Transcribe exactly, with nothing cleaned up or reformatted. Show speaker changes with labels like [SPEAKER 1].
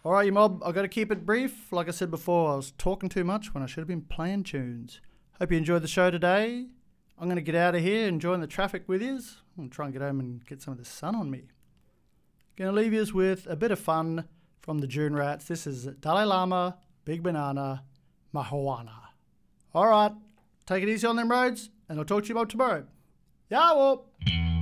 [SPEAKER 1] All right, you mob, I've got to keep it brief. Like I said before, I was talking too much when I should have been playing tunes. Hope you enjoyed the show today. I'm going to get out of here, enjoying the traffic with yous. I'm going to try and get home and get some of the sun on me. Going to leave yous with a bit of fun from the June Rats. This is Dalai Lama, Big Banana, Mahuana. All right, take it easy on them roads, and I'll talk to you about tomorrow. Yawo!